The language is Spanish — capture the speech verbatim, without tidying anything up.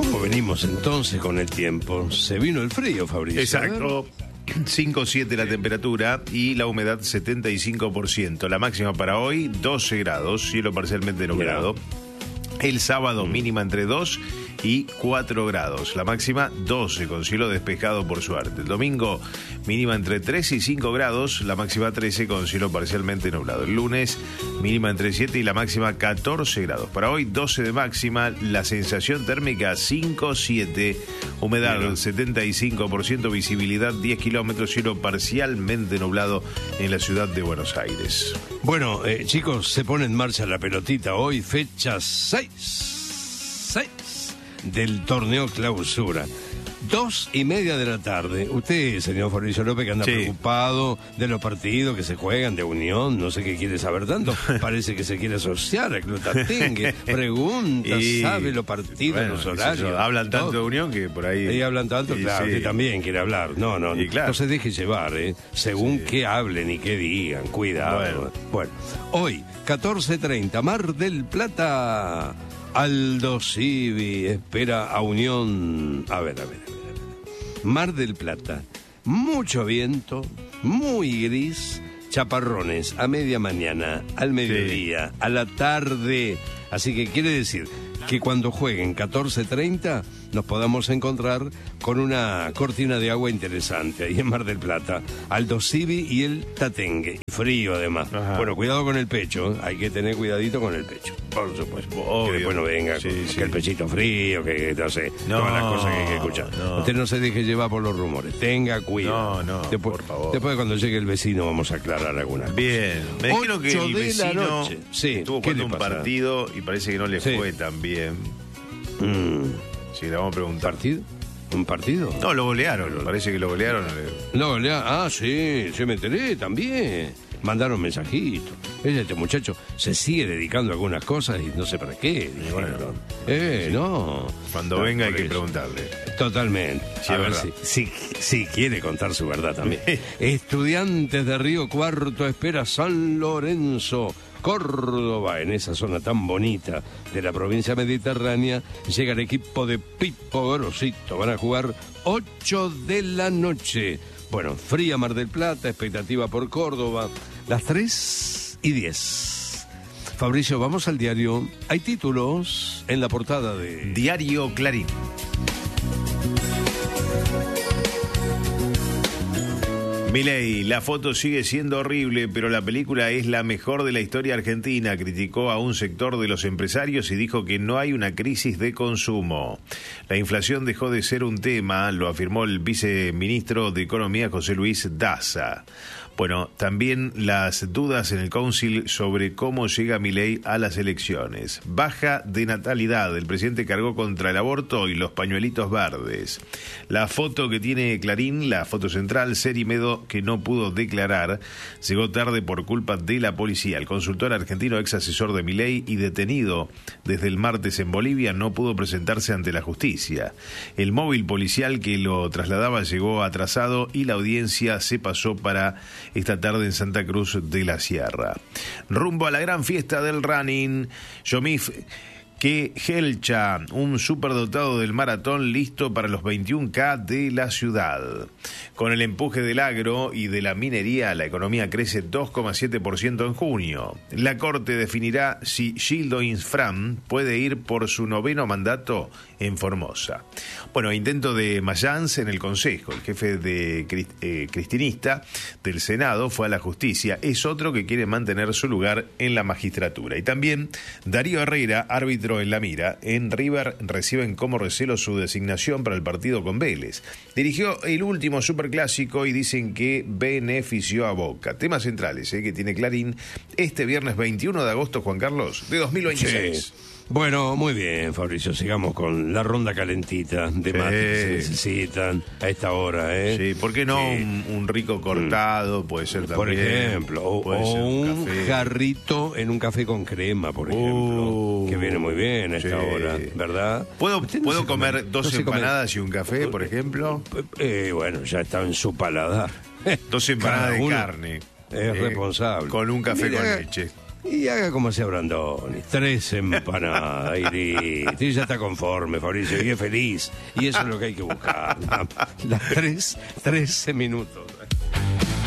¿Cómo venimos entonces con el tiempo? Se vino el frío, Fabricio. Exacto. cinco siete la temperatura y la humedad setenta y cinco por ciento. La máxima para hoy, doce grados, cielo parcialmente nublado. El sábado mínima entre dos y cuatro grados. La máxima doce con cielo despejado por suerte. El domingo mínima entre tres y cinco grados. La máxima trece con cielo parcialmente nublado. El lunes mínima entre siete y la máxima catorce grados. Para hoy doce de máxima. La sensación térmica cinco siete. Humedad Bien. setenta y cinco por ciento. Visibilidad diez kilómetros. Cielo parcialmente nublado en la ciudad de Buenos Aires. Bueno, eh, chicos, se pone en marcha la pelotita hoy, fecha seis del torneo clausura. Dos y media de la tarde. Usted, señor Fabricio López, que anda sí. preocupado de los partidos que se juegan de Unión, no sé qué quiere saber tanto. Parece que se quiere asociar a Club Tatengue. Pregunta, y... sabe los partidos, bueno, los horarios. Yo, hablan tanto todo. De Unión que por ahí... Y hablan tanto, y claro, sí. usted también quiere hablar. No, no, y claro. no se deje llevar, ¿eh? Según sí. qué hablen y qué digan. Cuidado. Bueno, bueno hoy, catorce treinta, Mar del Plata... Aldo Civi espera a Unión. A ver, a ver, a ver, a ver. Mar del Plata. Mucho viento, muy gris, chaparrones a media mañana, al mediodía, sí. a la tarde. Así que quiere decir que cuando jueguen catorce treinta nos podamos encontrar con una cortina de agua interesante ahí en Mar del Plata. Aldo Civi y el Tatengue. Frío además. Ajá. Bueno, cuidado con el pecho, ¿eh? Hay que tener cuidadito con el pecho. Por supuesto. Obvio. Que después no venga sí, con, sí. que el pechito frío, que no sé, no, todas las cosas que hay que escuchar. No. Usted no se deje llevar por los rumores. Tenga cuidado. No, no, después, por favor. Después cuando llegue el vecino vamos a aclarar algunas Bien. cosas. Me dijeron que el vecino sí. estuvo jugando un partido y parece que no le sí. fue tan bien. Mm. Sí, le vamos a preguntar. ¿Partido? ¿Un partido? No, lo golearon, parece que lo golearon. Lo golearon, ah, sí, se me enteré también. Mandaron mensajitos. Este muchacho se sigue dedicando a algunas cosas y no sé para qué. Bueno, eh, sí. no. Cuando no, venga hay que eso. preguntarle. Totalmente. Sí, a ver si, si, si quiere contar su verdad también. Estudiantes de Río Cuarto espera San Lorenzo. Córdoba, en esa zona tan bonita de la provincia mediterránea, llega el equipo de Pipo Grosito. Van a jugar ocho de la noche. Bueno, fría Mar del Plata, expectativa por Córdoba, las tres y diez. Fabricio, vamos al diario. Hay títulos en la portada de... Diario Clarín. Milei, la foto sigue siendo horrible, pero la película es la mejor de la historia argentina. Criticó a un sector de los empresarios y dijo que no hay una crisis de consumo. La inflación dejó de ser un tema, lo afirmó el viceministro de Economía José Luis Daza. Bueno, también las dudas en el Council sobre cómo llega Milei a las elecciones. Baja de natalidad. El presidente cargó contra el aborto y los pañuelitos verdes. La foto que tiene Clarín, la foto central, Cerimedo, que no pudo declarar, llegó tarde por culpa de la policía. El consultor argentino, ex asesor de Milei y detenido desde el martes en Bolivia, no pudo presentarse ante la justicia. El móvil policial que lo trasladaba llegó atrasado y la audiencia se pasó para esta tarde en Santa Cruz de la Sierra. Rumbo a la gran fiesta del running, Yomif que Helcha, un superdotado del maratón listo para los veintiún K de la ciudad. Con el empuje del agro y de la minería, la economía crece dos coma siete por ciento en junio. La Corte definirá si Gildo Infram puede ir por su noveno mandato en Formosa. Bueno, intento de Mayans en el Consejo. El jefe de eh, cristinista del Senado fue a la justicia. Es otro que quiere mantener su lugar en la magistratura. Y también Darío Herrera, árbitro en la mira. En River reciben como recelo su designación para el partido con Vélez. Dirigió el último superclásico y dicen que benefició a Boca. Temas centrales eh, que tiene Clarín este viernes veintiuno de agosto, Juan Carlos, de dos mil veintiséis. Sí. Bueno, muy bien, Fabricio, sigamos con la ronda calentita de sí. mates que se necesitan a esta hora, ¿eh? Sí, ¿por qué no sí. un, un rico cortado? Puede ser también. Por ejemplo, o, puede o ser un, un café. jarrito en un café con crema, por ejemplo, uh, que viene muy bien a esta sí. hora, ¿verdad? ¿Puedo, no ¿puedo comer come, dos no come, empanadas y un café, por ejemplo? Eh, bueno, ya está en su paladar. Dos empanadas de carne. Es eh, responsable. Con un café Mira, con leche. Y haga como hacía Brandoni, tres empanadas y listo. Y ya está conforme, Fabricio, y es feliz. Y eso es lo que hay que buscar. Las tres, trece minutos.